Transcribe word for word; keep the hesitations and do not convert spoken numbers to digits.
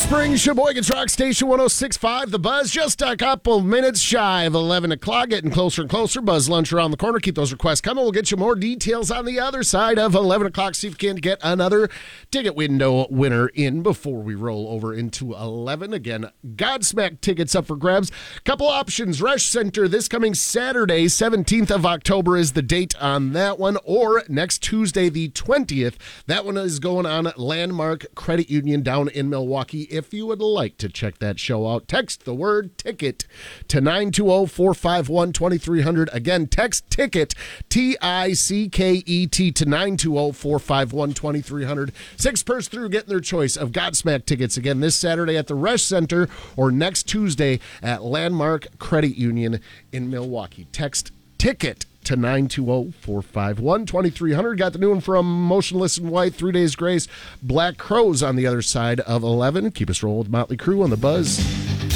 Springs, Sheboygan's Rock Station one oh six point five. The Buzz, just a couple minutes shy of eleven o'clock, getting closer and closer. Buzz Lunch around the corner. Keep those requests coming. We'll get you more details on the other side of eleven o'clock. See if we can get another ticket window winner in before we roll over into eleven. Again, Godsmack tickets up for grabs. Couple options. Resch Center this coming Saturday, seventeenth of October is the date on that one, or next Tuesday, the twentieth. That one is going on at Landmark Credit Union down in Milwaukee. If you would like to check that show out, text the word ticket to nine two zero, four five one, two three zero zero. Again, text ticket, T I C K E T, to nine two zero, four five one, two three zero zero. Six pers through getting their choice of Godsmack tickets again this Saturday at the Resch Center or next Tuesday at Landmark Credit Union in Milwaukee. Text ticket to nine two zero, four five one, two three zero zero. Got the new one from Motionless in White, Three Days Grace, Black Crows on the other side of eleven. Keep us rolling with Motley Crue on the Buzz.